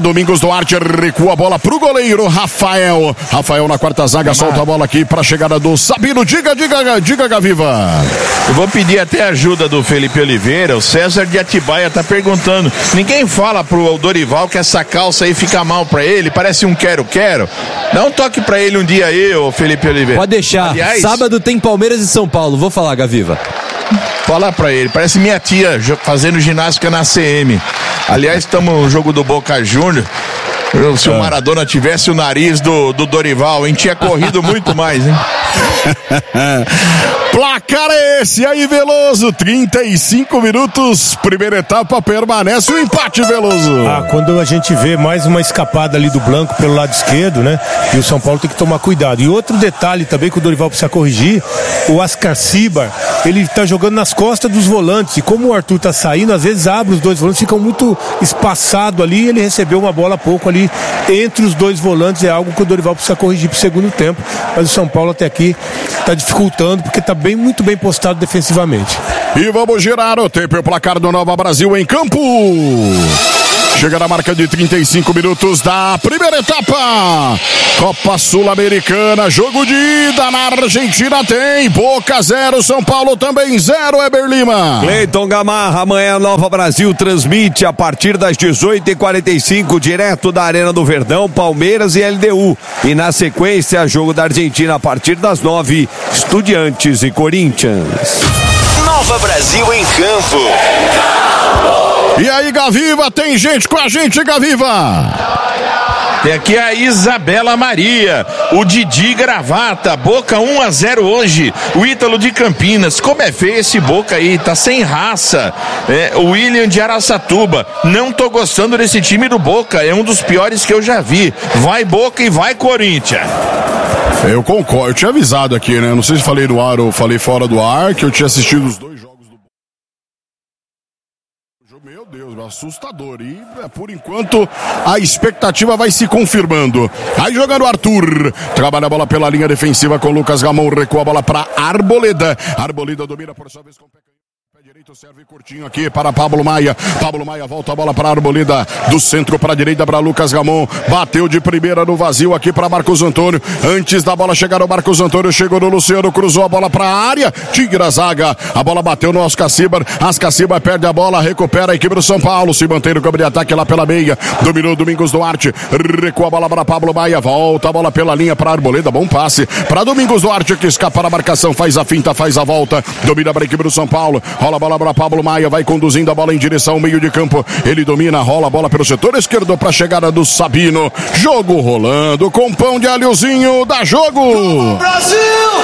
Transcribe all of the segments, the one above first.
Domingos Duarte, recua a bola pro goleiro Rafael. Rafael na quarta zaga, solta a bola aqui pra chegada do Sabino. Diga, Gaviva. Eu vou pedir até a ajuda do Felipe Oliveira. O César de Atibaia tá perguntando. Ninguém fala pro Dorival que essa calça aí fica mal pra ele, parece um quero-quero. Dá um toque pra ele um dia aí, ô Felipe Oliveira. Pode deixar. Aliás, sábado tem Palmeiras e São Paulo. Vou falar, Gaviva. Falar pra ele, parece minha tia fazendo ginástica na CM. Aliás, estamos no jogo do Boca Júnior. Se o Maradona tivesse o nariz do Dorival, hein? Tinha corrido muito mais, hein? Placar é esse aí, Veloso. 35 minutos, primeira etapa, permanece o empate, Veloso. Quando a gente vê mais uma escapada ali do Blanco pelo lado esquerdo, né? E o São Paulo tem que tomar cuidado. E outro detalhe também que o Dorival precisa corrigir, o Ascarciba, ele tá jogando nas costas dos volantes. E como o Arthur tá saindo, às vezes abre os dois volantes, ficam muito espaçados ali. Ele recebeu uma bola pouco ali entre os dois volantes. É algo que o Dorival precisa corrigir pro segundo tempo. Mas o São Paulo até aqui tá dificultando, porque tá muito bem postado defensivamente. E vamos girar o tempo e o placar do Nova Brasil em campo. Chega na marca de 35 minutos da primeira etapa. Copa Sul-Americana, jogo de ida na Argentina tem. Boca 0, São Paulo também 0, Eber Lima. Cleiton Gamarra, amanhã Nova Brasil transmite a partir das 18h45, direto da Arena do Verdão, Palmeiras e LDU. E na sequência, jogo da Argentina a partir das 9, Estudiantes e Corinthians. Nova Brasil em campo. E aí, Gaviva, tem gente com a gente, Gaviva. Tem aqui a Isabela Maria, o Didi Gravata, Boca 1-0 hoje, o Ítalo de Campinas. Como é feio esse Boca aí, tá sem raça. O William de Araçatuba, não tô gostando desse time do Boca, é um dos piores que eu já vi. Vai Boca e vai Corinthians. Eu concordo, eu tinha avisado aqui, né? Não sei se falei no ar ou falei fora do ar, que eu tinha assistido os dois jogos. Meu Deus, assustador. E por enquanto a expectativa vai se confirmando. Aí jogando o Arthur, trabalha a bola pela linha defensiva com o Lucas Ramon, recua a bola para Arboleda. Arboleda domina por sua vez com o pé direito, serve curtinho aqui para Pablo Maia. Pablo Maia volta a bola para Arboleda, do centro para a direita para Lucas Ramon, bateu de primeira no vazio aqui para Marcos Antônio. Antes da bola chegar o Marcos Antônio, chegou no Luciano, cruzou a bola para a área, tira a zaga, a bola bateu no Ascaciba perde a bola, recupera a equipe do São Paulo, se mantém no campo de ataque lá pela meia, dominou Domingos Duarte, recua a bola para Pablo Maia, volta a bola pela linha para Arboleda, bom passe para Domingos Duarte, que escapa da marcação, faz a finta, faz a volta, domina para a equipe do São Paulo, rola a bola para Pablo Maia, vai conduzindo a bola em direção ao meio de campo, ele domina, rola a bola pelo setor esquerdo para a chegada do Sabino, jogo rolando com pão de alhozinho, dá jogo! Brasil!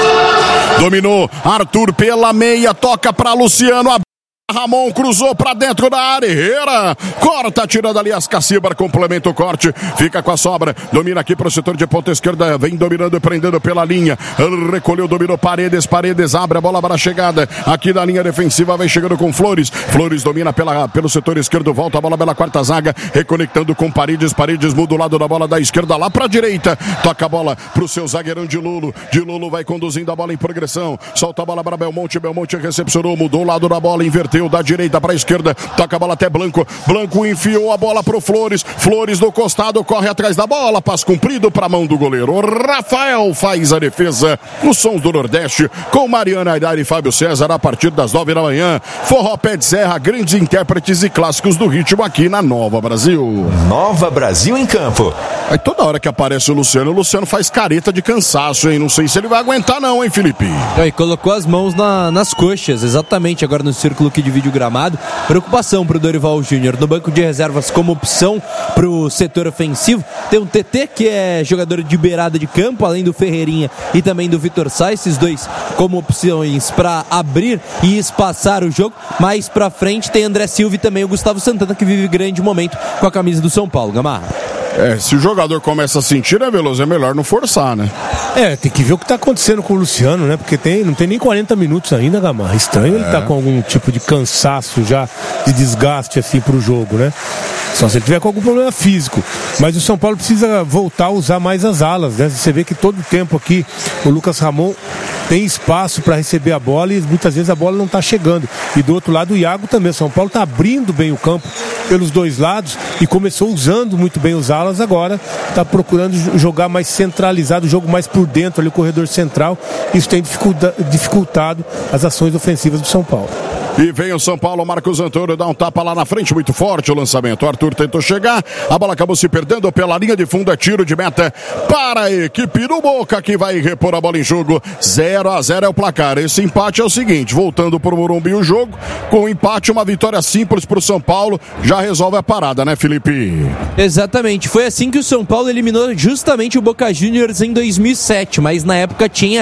Dominou Arthur pela meia, toca para Luciano, Ramon cruzou pra dentro da área, Herrera corta, tirando ali Ascaciba, complementa o corte, fica com a sobra, domina aqui pro setor de ponta esquerda, vem dominando e prendendo pela linha, recolheu, dominou Paredes abre a bola para a chegada, aqui da linha defensiva, vai chegando com Flores domina pelo setor esquerdo, volta a bola pela quarta zaga, reconectando com Paredes muda o lado da bola da esquerda lá pra direita, toca a bola pro seu zagueirão de Lulo vai conduzindo a bola em progressão, solta a bola para Belmonte recepcionou, mudou o lado da bola, inverteu da direita para a esquerda, toca a bola até Blanco enfiou a bola pro Flores do costado, corre atrás da bola, passe cumprido para a mão do goleiro, Rafael faz a defesa, nos Sons do Nordeste, com Mariana Aidar e Fábio César, a partir das 9 da manhã, Forró Pé de Serra, grandes intérpretes e clássicos do ritmo aqui na Nova Brasil. Nova Brasil em campo. Aí toda hora que aparece o Luciano faz careta de cansaço, hein? Não sei se ele vai aguentar não, hein, Felipe? E colocou as mãos nas coxas, exatamente agora no círculo que divide o gramado. Preocupação pro Dorival Júnior. No banco de reservas como opção pro setor ofensivo, tem um TT que é jogador de beirada de campo, além do Ferreirinha e também do Vitor Sá, esses dois como opções para abrir e espaçar o jogo. Mais pra frente tem André Silva e também o Gustavo Santana, que vive grande momento com a camisa do São Paulo. Gamarra. Se o jogador começa a sentir, né, Veloso? É melhor não forçar, né? Tem que ver o que tá acontecendo com o Luciano, né? Porque não tem nem 40 minutos ainda, Gamarra. Estranho ele tá com algum tipo de cansaço já, de desgaste assim pro jogo, né? Só se ele tiver com algum problema físico. Mas o São Paulo precisa voltar a usar mais as alas, né? Você vê que todo o tempo aqui o Lucas Ramon tem espaço para receber a bola e muitas vezes a bola não está chegando. E do outro lado o Iago também. São Paulo está abrindo bem o campo pelos dois lados e começou usando muito bem os alas, agora está procurando jogar mais centralizado, o jogo mais por dentro, ali o corredor central. Isso tem dificultado as ações ofensivas do São Paulo. E vem o São Paulo, Marcos Antônio dá um tapa lá na frente, muito forte o lançamento. O Arthur tentou chegar, a bola acabou se perdendo pela linha de fundo, é tiro de meta para a equipe do Boca, que vai repor a bola em jogo. 0-0 é o placar. Esse empate é o seguinte, voltando para o Morumbi o jogo, com o empate, uma vitória simples para o São Paulo, já resolve a parada, né, Felipe? Exatamente, foi assim que o São Paulo eliminou justamente o Boca Juniors em 2007, mas na época tinha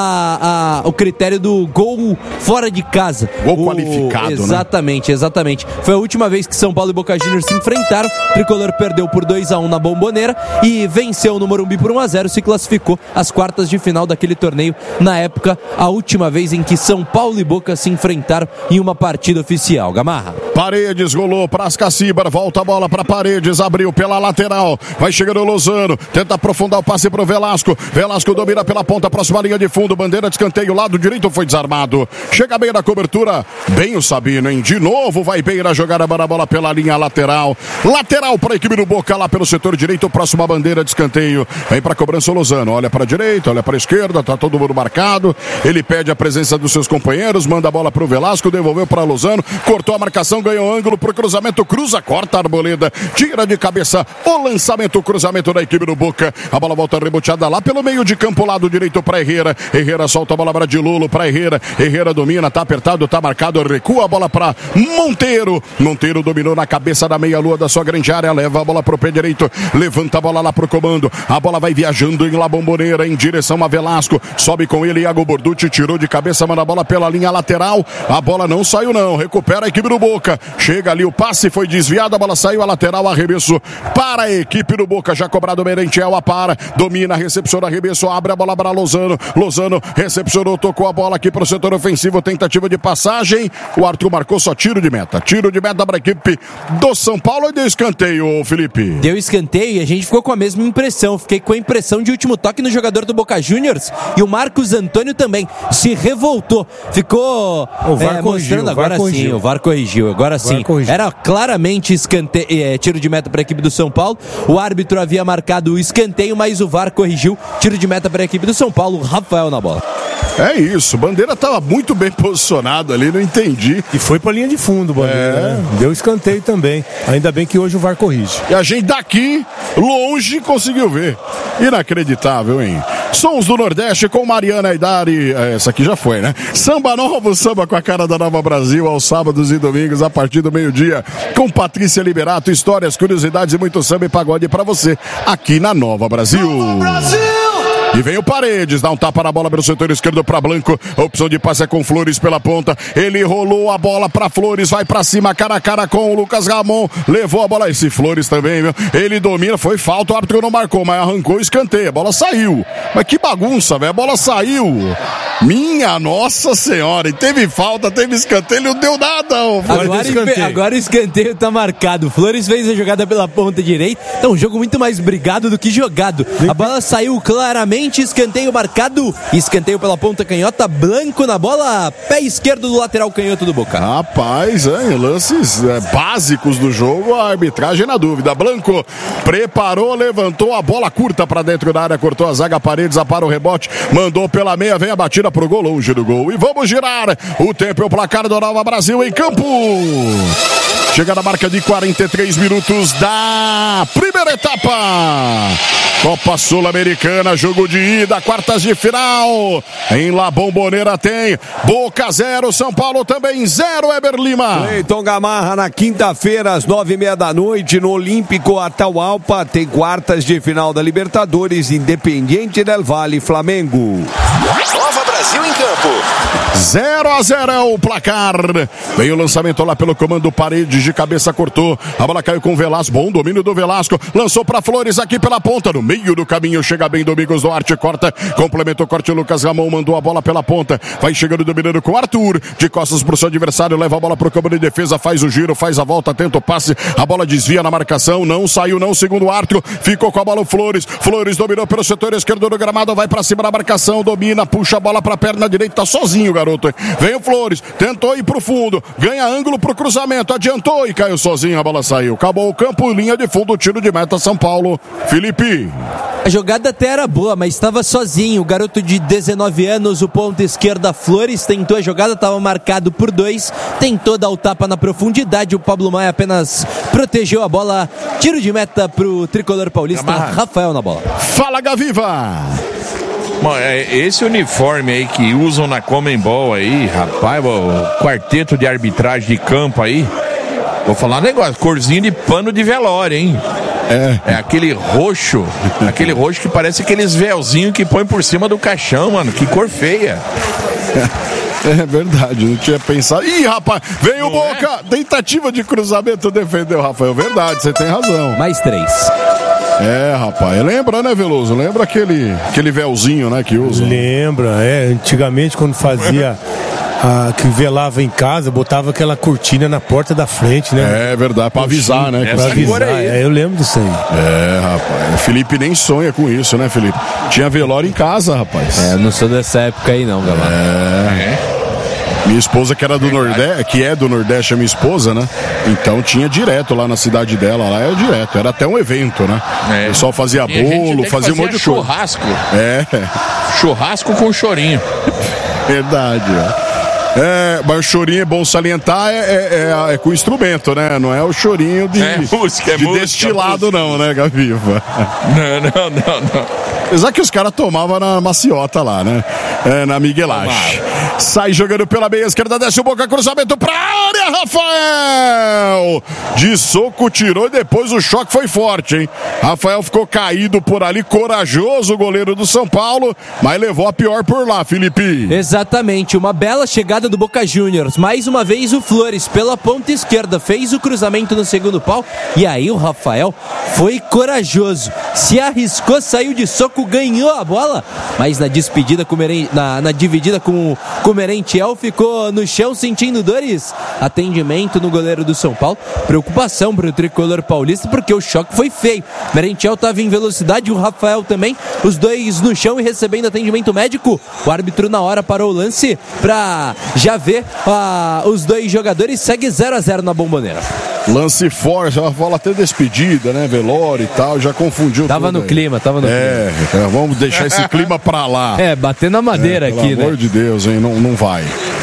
o critério do gol fora de casa. Gol qualificado, exatamente, né? Exatamente. Foi a última vez que São Paulo e Boca Juniors se enfrentaram. O Tricolor perdeu por 2-1 na Bomboneira e venceu no Morumbi por 1-0, se classificou às quartas de final daquele torneio. Na época, a última vez em que São Paulo e Boca se enfrentaram em uma partida oficial. Gamarra. Paredes rolou para Ascacibar, volta a bola para Paredes, abriu pela lateral, vai chegando o Lozano, tenta aprofundar o passe para o Velasco. Velasco domina pela ponta, próxima linha de fundo, bandeira de escanteio, lado direito foi desarmado. Chega bem na cobertura, bem o Sabino, hein? De novo vai bem na jogada, a bola pela linha lateral. Lateral para a equipe do Boca, lá pelo setor direito, próxima bandeira de escanteio. Vem para a cobrança o Lozano, olha para a direita, olha para a esquerda, tá todo mundo marcado. Ele pede a presença dos seus companheiros, manda a bola para o Velasco, devolveu para Lozano, cortou a marcação, ganhou ângulo pro cruzamento, cruza, corta a Arboleda, tira de cabeça o lançamento, o cruzamento da equipe do Boca. A bola volta reboteada lá pelo meio de campo, lado direito para Herrera. Herrera solta a bola para Dilulo, para Herrera. Herrera domina, tá apertado, tá marcado, recua a bola para Monteiro. Monteiro dominou na cabeça da meia-lua da sua grande área, leva a bola pro pé direito, levanta a bola lá pro comando. A bola vai viajando em La Bombonera em direção a Velasco. Sobe com ele, Iago Borducci, tirou de cabeça, manda a bola pela linha lateral. A bola não saiu não, recupera a equipe do Boca. Chega ali o passe, foi desviado, a bola saiu a lateral, arremesso para a equipe do Boca, já cobrado o Merentiel, para, domina, recepciona, arremesso, abre a bola para Lozano. Lozano recepcionou, tocou a bola aqui para o setor ofensivo, tentativa de passagem. O Arthur marcou só tiro de meta para a equipe do São Paulo e deu escanteio, Felipe. Deu escanteio e a gente ficou com a mesma impressão. Fiquei com a impressão de último toque no jogador do Boca Juniors e o Marcos Antônio também se revoltou. Ficou o VAR mostrando agora sim, o VAR corrigiu. Agora sim, era claramente escanteio, tiro de meta para a equipe do São Paulo. O árbitro havia marcado o escanteio, mas o VAR corrigiu. Tiro de meta para a equipe do São Paulo. Rafael na bola. É isso, Bandeira estava muito bem posicionado ali, não entendi. E foi pra linha de fundo, Bandeira, né? Deu escanteio também. Ainda bem que hoje o VAR corrige. E a gente daqui, longe, conseguiu ver. Inacreditável, hein? Sons do Nordeste com Mariana Aidari. Essa aqui já foi, né? Samba novo, samba com a cara da Nova Brasil, aos sábados e domingos, a partir do meio-dia, com Patrícia Liberato, histórias, curiosidades e muito samba e pagode pra você, aqui na Nova Brasil. Nova Brasil! E vem o Paredes, dá um tapa na bola pelo setor esquerdo para Blanco. A opção de passe é com Flores pela ponta. Ele rolou a bola para Flores, vai para cima, cara a cara com o Lucas Ramon. Levou a bola, esse Flores também, viu? Ele domina, foi falta, o árbitro não marcou, mas arrancou o escanteio. A bola saiu. Mas que bagunça, velho, a bola saiu. Minha Nossa Senhora, e teve falta, teve escanteio, não deu nada. Agora o escanteio tá marcado. Flores fez a jogada pela ponta direita. Então, um jogo muito mais brigado do que jogado. A bola saiu claramente, escanteio marcado. Escanteio pela ponta canhota, Blanco na bola, pé esquerdo do lateral canhoto do Boca. Rapaz, lances básicos do jogo, a arbitragem na dúvida. Blanco preparou, levantou a bola curta para dentro da área, cortou a zaga, Paredes, apara o rebote, mandou pela meia, vem a batida pro gol, longe do gol. E vamos girar o tempo e o placar do Nova Brasil em campo. Chega na marca de 43 minutos da primeira etapa. Copa Sul-Americana, jogo de ida, quartas de final. Em La Bombonera tem Boca 0, São Paulo também 0, Eber Lima. Cleiton Gamarra na quinta-feira, às 9:30 da noite, no Olímpico Atahualpa, tem quartas de final da Libertadores, Independiente del Valle, Flamengo. Nova Brasil em campo. campo. 0-0 é o placar. Vem o lançamento lá pelo comando Paredes, de cabeça cortou. A bola caiu com o Velasco. Bom domínio do Velasco. Lançou para Flores aqui pela ponta. No meio do caminho chega bem Domingos Duarte. Corta. Complementa o corte. Lucas Ramon mandou a bola pela ponta. Vai chegando dominando com Arthur. De costas pro seu adversário. Leva a bola pro campo de defesa. Faz o giro. Faz a volta. Tenta o passe. A bola desvia na marcação. Não saiu não. Segundo o árbitro. Ficou com a bola o Flores. Flores dominou pelo setor esquerdo do gramado. Vai para cima da marcação. Domina. Puxa a bola pra perna direita. Tá sozinho, garoto. Vem o Flores, tentou ir pro fundo, ganha ângulo pro cruzamento, adiantou e caiu sozinho, a bola saiu. Acabou o campo, linha de fundo, tiro de meta, São Paulo. Felipe. A jogada até era boa, mas estava sozinho. O garoto de 19 anos, o ponta esquerda Flores, tentou a jogada, estava marcado por 2, tentou dar o tapa na profundidade. O Pablo Maia apenas protegeu a bola. Tiro de meta pro tricolor paulista. Rafael na bola. Fala, Gaviva. Esse uniforme aí que usam na Comembol aí, rapaz, o quarteto de arbitragem de campo aí, vou falar um negócio, corzinho de pano de velório, hein? É aquele roxo que parece aqueles véuzinhos que põe por cima do caixão, mano, que cor feia. É verdade, não tinha pensado. Ih, rapaz, veio o Boca, tentativa de cruzamento, defendeu, Rafael, verdade, você tem razão. Mais 3. Rapaz, lembra, né, Veloso? Lembra aquele véuzinho, né, que usa? Lembra, antigamente quando fazia que velava em casa, botava aquela cortina na porta da frente, né? É verdade, pra avisar, né? Pra avisar, eu lembro disso aí. Rapaz, o Felipe nem sonha com isso, né, Felipe? Tinha velório em casa, rapaz. Eu não sou dessa época aí não, galera. Minha esposa que era do Nordeste, que é do Nordeste, é minha esposa, né? Então tinha direto lá na cidade dela, lá era direto, era até um evento, né? O pessoal fazia bolo, fazia um monte de coisa. Churrasco. Churrasco com chorinho. Verdade, mas o chorinho é bom salientar, é com instrumento, né? Não é o chorinho de destilado, não, né, Gaviva? Não. Apesar que os caras tomavam na maciota lá, né? Na Miguelage. Sai jogando pela meia esquerda, desce o Boca, cruzamento pra área, Rafael! De soco tirou e depois o choque foi forte, hein? Rafael ficou caído por ali, corajoso o goleiro do São Paulo, mas levou a pior por lá, Felipe. Exatamente, uma bela chegada do Boca Juniors. Mais uma vez o Flores pela ponta esquerda fez o cruzamento no segundo pau e aí o Rafael foi corajoso, se arriscou, saiu de soco, ganhou a bola, mas na despedida na dividida com o Merentiel ficou no chão sentindo dores. Atendimento no goleiro do São Paulo, preocupação para o tricolor paulista porque o choque foi feio. Merentiel estava em velocidade, o Rafael também, os dois no chão e recebendo atendimento médico. O árbitro na hora parou o lance para já ver os dois jogadores. Segue 0-0 na Bomboneira. Lance forte, a bola até despedida, né? Velório e tal, já confundiu. Tava no clima. Vamos deixar esse clima pra lá. Bater na madeira aqui, né? Pelo amor de Deus, hein? Não vai.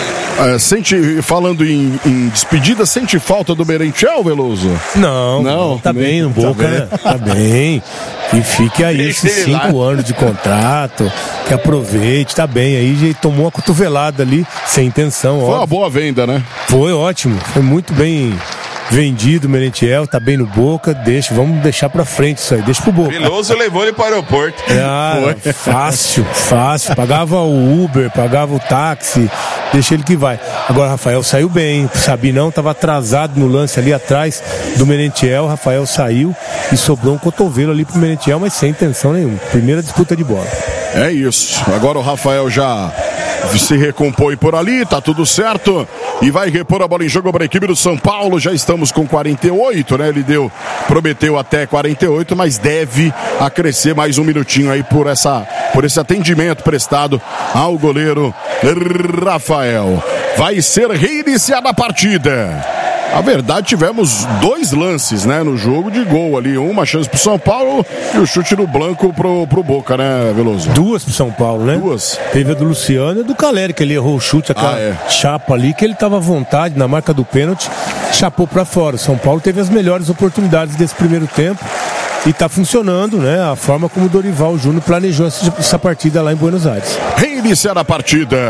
Falando em despedida, sente falta do Merentiel, Veloso? Não, tá bem no Boca, né? Tá bem. E fique aí esses 5 anos de contrato, que aproveite, tá bem aí, tomou uma cotovelada ali, sem intenção. Foi uma boa venda, né? Foi ótimo, foi muito bem vendido, Merentiel, tá bem no Boca, vamos deixar pra frente isso aí, deixa pro Boca. Veloso levou ele para o aeroporto. Fácil, pagava o Uber, pagava o táxi, deixa ele que vai. Agora Rafael saiu bem, Sabinão tava atrasado no lance ali atrás do Merentiel, Rafael saiu e sobrou um cotovelo ali pro Merentiel, mas sem intenção nenhuma, primeira disputa de bola. É isso, agora o Rafael já se recompõe por ali, tá tudo certo e vai repor a bola em jogo para a equipe do São Paulo. Já estamos com 48, né? Ele prometeu até 48, mas deve acrescer mais um minutinho aí por esse atendimento prestado ao goleiro Rafael. Vai ser reiniciada a partida. Na verdade, tivemos 2 lances, né, no jogo de gol ali. Uma chance pro São Paulo e o chute no Blanco pro Boca, né, Veloso? 2 pro São Paulo, né? 2. Teve a do Luciano e do Caleri, que ele errou o chute, aquela chapa ali, que ele tava à vontade na marca do pênalti, chapou pra fora. O São Paulo teve as melhores oportunidades desse primeiro tempo. E tá funcionando, né? A forma como o Dorival Júnior planejou essa partida lá em Buenos Aires. Reiniciar a partida.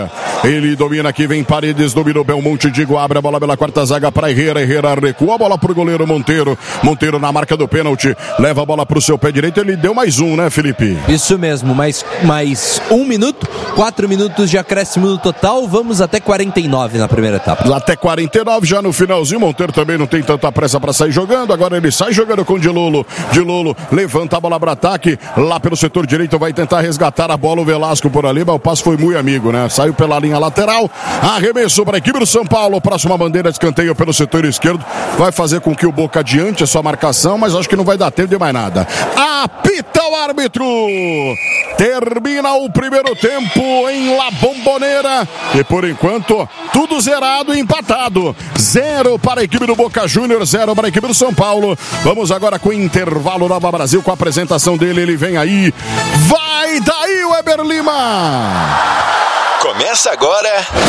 Ele domina aqui, vem Paredes, dominou Belmonte, Digo abre a bola pela quarta zaga para Herrera, Herrera recua a bola pro goleiro Monteiro, Monteiro na marca do pênalti, leva a bola pro seu pé direito, ele deu mais um, né, Felipe? Isso mesmo, mais 1 minuto, 4 minutos de acréscimo no total, vamos até 49 na primeira etapa. Até 49, já no finalzinho, Monteiro também não tem tanta pressa para sair jogando, agora ele sai jogando com Dilolo, Dilolo levanta a bola para ataque, lá pelo setor direito vai tentar resgatar a bola, o Velasco por ali, mas o passo foi muito amigo, né? Saiu pela linha lateral, arremesso para a equipe do São Paulo, próxima bandeira de escanteio pelo setor esquerdo, vai fazer com que o Boca adiante a sua marcação, mas acho que não vai dar tempo de mais nada. Apita o árbitro! Termina o primeiro tempo em La Bombonera e por enquanto tudo zerado e empatado. 0 para a equipe do Boca Juniors, 0 para a equipe do São Paulo. Vamos agora com o intervalo Nova Brasil, com a apresentação dele, ele vem aí. Vai daí, Weber Lima! Começa agora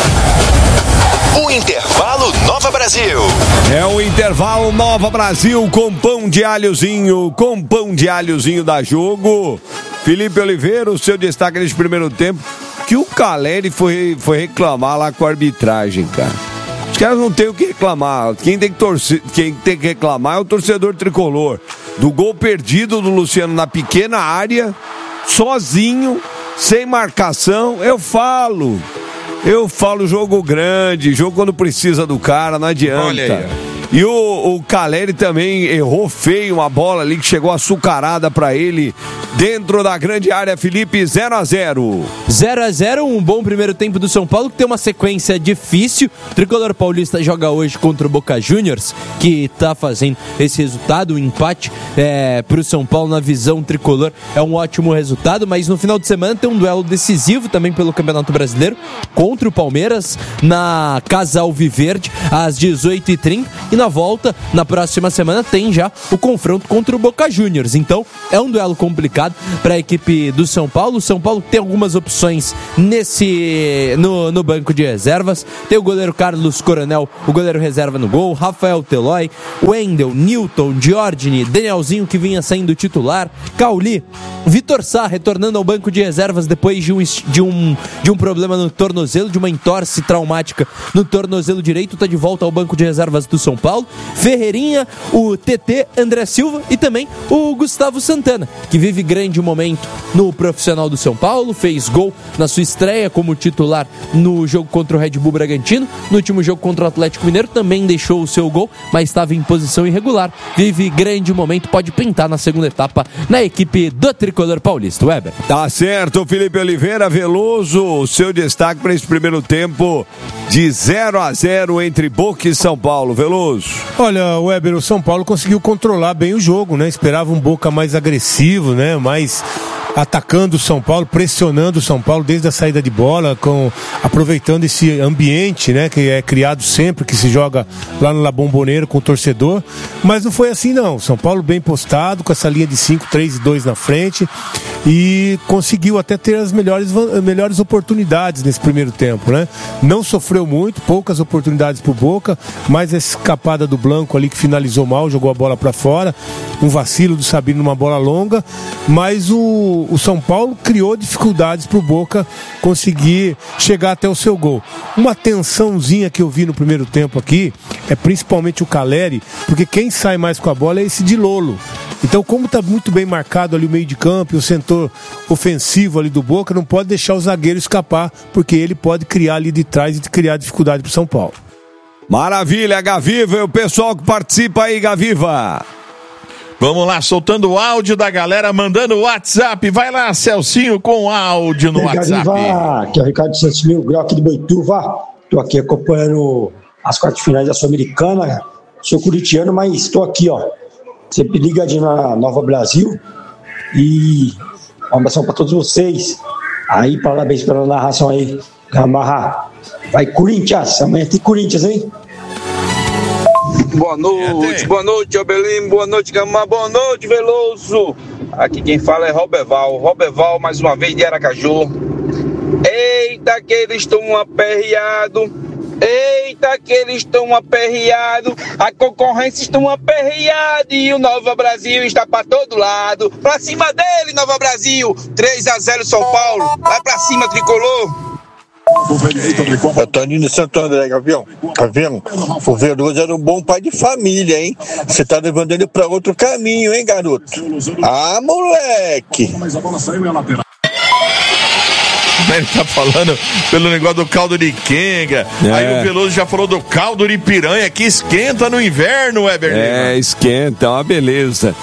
o Intervalo Nova Brasil. É o Intervalo Nova Brasil com pão de alhozinho da Jogo. Felipe Oliveira, o seu destaque nesse primeiro tempo, que o Caleri foi reclamar lá com a arbitragem, cara. Os caras não tem o que reclamar. Quem tem que reclamar é o torcedor tricolor. Do gol perdido do Luciano na pequena área, sozinho, sem marcação, eu falo jogo grande, jogo quando precisa do cara, não adianta. Olha aí. E o Caleri também errou feio uma bola ali que chegou açucarada pra ele dentro da grande área. Felipe, 0-0. 0-0, um bom primeiro tempo do São Paulo, que tem uma sequência difícil. O Tricolor Paulista joga hoje contra o Boca Juniors, que tá fazendo esse resultado, um empate pro São Paulo na visão tricolor. É um ótimo resultado, mas no final de semana tem um duelo decisivo também pelo Campeonato Brasileiro contra o Palmeiras na Casa Alviverde às 18h30 e na volta, na próxima semana, tem já o confronto contra o Boca Juniors. Então, é um duelo complicado para a equipe do São Paulo. O São Paulo tem algumas opções no banco de reservas. Tem o goleiro Carlos Coronel, o goleiro reserva no gol, Rafael Teloy, Wendel, Newton, Giordini, Danielzinho, que vinha saindo titular, Cauli, Vitor Sá retornando ao banco de reservas depois de um problema no tornozelo, de uma entorse traumática no tornozelo direito, está de volta ao banco de reservas do São Paulo. Ferreirinha, o TT, André Silva e também o Gustavo Santana, que vive grande momento no profissional do São Paulo, fez gol na sua estreia como titular no jogo contra o Red Bull Bragantino, no último jogo contra o Atlético Mineiro também deixou o seu gol, mas estava em posição irregular, vive grande momento, pode pintar na segunda etapa na equipe do Tricolor Paulista. Weber. Tá certo, Felipe Oliveira. Veloso, o seu destaque para esse primeiro tempo de 0-0 entre Boca e São Paulo. Veloso. Olha, Weber, o São Paulo conseguiu controlar bem o jogo, né? Esperava um Boca mais agressivo, né? Mais atacando o São Paulo, pressionando o São Paulo desde a saída de bola, aproveitando esse ambiente, né, que é criado sempre, que se joga lá no La Bombonera com o torcedor, mas não foi assim não. São Paulo bem postado, com essa linha de 5, 3 e 2 na frente, e conseguiu até ter as melhores oportunidades nesse primeiro tempo, né? Não sofreu muito, poucas oportunidades pro Boca, mas a escapada do Blanco ali que finalizou mal, jogou a bola para fora, um vacilo do Sabino numa bola longa, mas o São Paulo criou dificuldades pro Boca conseguir chegar até o seu gol. Uma tensãozinha que eu vi no primeiro tempo aqui é principalmente o Caleri, porque quem sai mais com a bola é esse Dilolo. Então, como está muito bem marcado ali o meio de campo e o setor ofensivo ali do Boca, não pode deixar o zagueiro escapar, porque ele pode criar ali de trás e criar dificuldade pro São Paulo. Maravilha, Gaviva, e o pessoal que participa aí, Gaviva. Vamos lá, soltando o áudio da galera, mandando o WhatsApp. Vai lá, Celcinho, com áudio no WhatsApp. Gaviva, aqui é o Ricardo Santos Mil Grau aqui de Boituva. Tô aqui acompanhando as quartas finais da Sul-Americana. Sou curitiano, mas estou aqui, ó. Sempre ligadinho na Nova Brasil. E um abração para todos vocês. Aí, parabéns pela narração aí. Gamarra. Vai, Corinthians. Amanhã tem Corinthians, hein? Boa noite, Obelim, boa noite, Gamar, boa noite, Veloso. Aqui quem fala é Roberval, mais uma vez de Aracaju. Eita, que eles estão aperreados. A concorrência estão aperreada e o Nova Brasil está para todo lado. Pra cima dele, Nova Brasil. 3-0 São Paulo. Vai pra cima, Tricolor. Toninho de Santo André, Gavião. Tá vendo? O Veloso era um bom pai de família, hein? Você tá levando ele pra outro caminho, hein, garoto? Ah, moleque! Mas a bola saiu e a lateral. Ele tá falando pelo negócio do caldo de quenga. Aí o Veloso já falou do caldo de piranha que esquenta no inverno, Weber. Esquenta, uma beleza.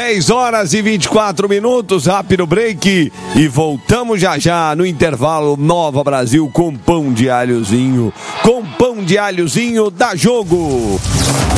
10h24, rápido break e voltamos já no intervalo. Nova Brasil com pão de alhozinho. Com pão de alhozinho, dá jogo.